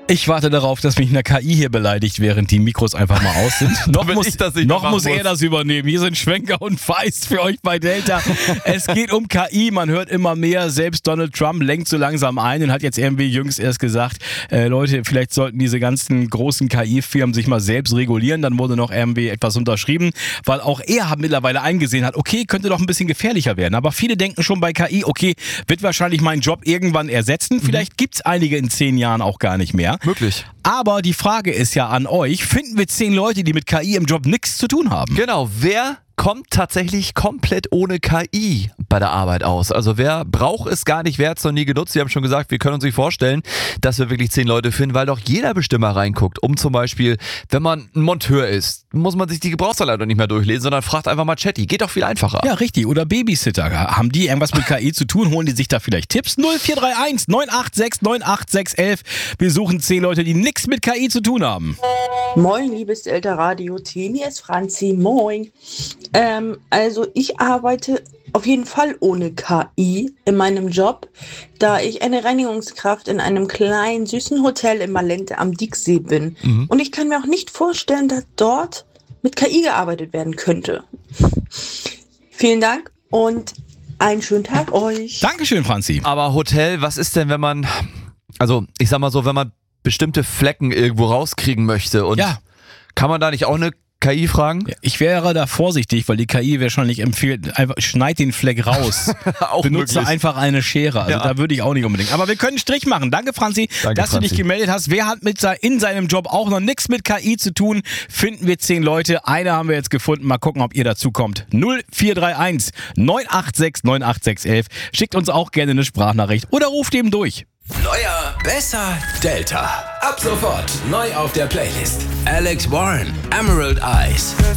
Ich warte darauf, dass mich eine KI hier beleidigt, während die Mikros einfach mal aus sind. Noch muss er das übernehmen. Hier sind Schwenker und Feist für euch bei Delta. Es geht um KI, man hört immer mehr. Selbst Donald Trump lenkt so langsam ein und hat jetzt irgendwie jüngst erst gesagt, Leute, vielleicht sollten diese ganzen großen KI-Firmen sich mal selbst regulieren. Dann wurde noch irgendwie etwas unterschrieben, weil auch er mittlerweile eingesehen hat, okay, könnte doch ein bisschen gefährlicher werden. Aber viele denken schon bei KI, okay, wird wahrscheinlich meinen Job irgendwann ersetzen. Vielleicht gibt es einige in 10 Jahren auch gar nicht mehr. Möglich. Aber die Frage ist ja an euch, finden wir 10 Leute, die mit KI im Job nichts zu tun haben? Genau, wer kommt tatsächlich komplett ohne KI bei der Arbeit aus? Also wer braucht es gar nicht, wer hat es noch nie genutzt? Sie haben schon gesagt, wir können uns nicht vorstellen, dass wir wirklich 10 Leute finden, weil doch jeder bestimmt mal reinguckt. Um zum Beispiel, wenn man ein Monteur ist, muss man sich die Gebrauchsanleitung nicht mehr durchlesen, sondern fragt einfach mal Chatty. Geht doch viel einfacher. Ja, richtig. Oder Babysitter. Haben die irgendwas mit KI zu tun? Holen die sich da vielleicht Tipps? 0431 986 98611. Wir suchen 10 Leute, die nichts mit KI zu tun haben. Moin, liebes Delta Radio Team, hier ist Franzi, moin. Also ich arbeite auf jeden Fall ohne KI in meinem Job, da ich eine Reinigungskraft in einem kleinen, süßen Hotel in Malente am Dieksee bin. Und ich kann mir auch nicht vorstellen, dass dort mit KI gearbeitet werden könnte. Vielen Dank und einen schönen Tag euch. Dankeschön, Franzi. Aber Hotel, was ist denn, wenn man, also ich sag mal so, wenn man bestimmte Flecken irgendwo rauskriegen möchte und kann man da nicht auch eine KI fragen? Ja, ich wäre da vorsichtig, weil die KI wahrscheinlich empfiehlt, einfach schneid den Fleck raus. Auch benutze möglich. einfach eine Schere. Also da würde ich auch nicht unbedingt. Aber wir können einen Strich machen. Danke, Franzi, dass du dich gemeldet hast. Wer hat in seinem Job auch noch nichts mit KI zu tun? Finden wir 10 Leute. Eine haben wir jetzt gefunden. Mal gucken, ob ihr dazu kommt. 0431 986 98611. Schickt uns auch gerne eine Sprachnachricht oder ruft eben durch. Neuer, besser, Delta. Ab sofort neu auf der Playlist. Alex Warren, Emerald Eyes.